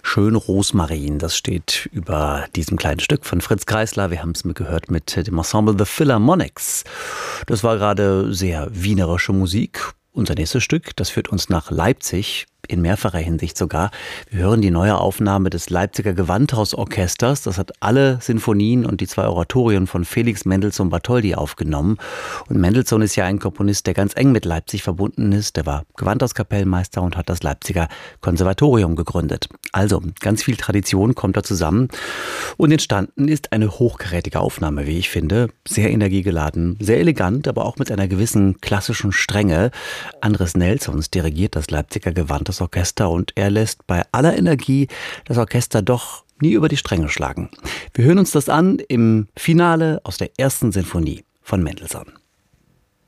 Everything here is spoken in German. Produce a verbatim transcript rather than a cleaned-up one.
Schön Rosmarin, das steht über diesem kleinen Stück von Fritz Kreisler. Wir haben es gehört mit dem Ensemble The Philharmonics. Das war gerade sehr wienerische Musik. Unser nächstes Stück, das führt uns nach Leipzig, in mehrfacher Hinsicht sogar. Wir hören die neue Aufnahme des Leipziger Gewandhausorchesters. Das hat alle Sinfonien und die zwei Oratorien von Felix Mendelssohn Bartholdy aufgenommen. Und Mendelssohn ist ja ein Komponist, der ganz eng mit Leipzig verbunden ist. Der war Gewandhauskapellmeister und hat das Leipziger Konservatorium gegründet. Also, ganz viel Tradition kommt da zusammen. Und entstanden ist eine hochkarätige Aufnahme, wie ich finde. Sehr energiegeladen, sehr elegant, aber auch mit einer gewissen klassischen Strenge. Andres Nelsons dirigiert das Leipziger Gewandhausorchester und er lässt bei aller Energie das Orchester doch nie über die Stränge schlagen. Wir hören uns das an im Finale aus der ersten Sinfonie von Mendelssohn.